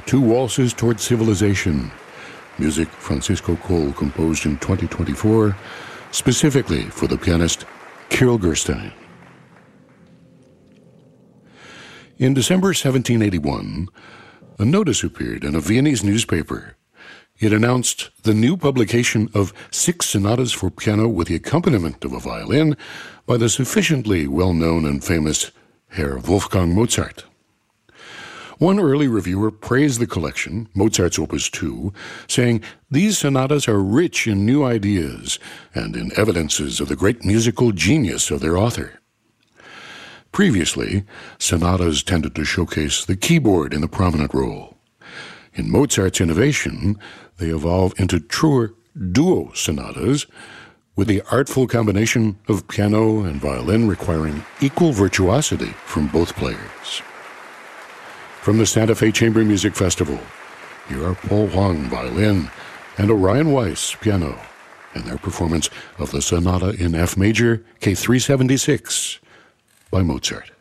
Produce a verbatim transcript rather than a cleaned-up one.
Two Waltzes Toward Civilization, music Francisco Coll composed in twenty twenty-four, specifically for the pianist Kirill Gerstein. In December seventeen eighty-one, a notice appeared in a Viennese newspaper. It announced the new publication of six sonatas for piano with the accompaniment of a violin by the sufficiently well-known and famous Herr Wolfgang Mozart. One early reviewer praised the collection, Mozart's Opus two, saying, "These sonatas are rich in new ideas and in evidences of the great musical genius of their author." Previously, sonatas tended to showcase the keyboard in the prominent role. In Mozart's innovation, they evolve into truer duo sonatas, with the artful combination of piano and violin requiring equal virtuosity from both players. From the Santa Fe Chamber Music Festival, here are Paul Huang, violin, and Orion Weiss, piano, and their performance of the Sonata in F Major, K three seventy-six, by Mozart.